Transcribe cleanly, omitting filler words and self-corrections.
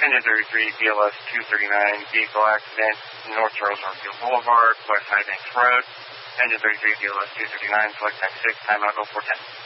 Engine 33, BLS 239, vehicle accident, North Charles Northfield Boulevard, West High Banks Road. Engine 33, BLS 239, select time 6, timeout 0410.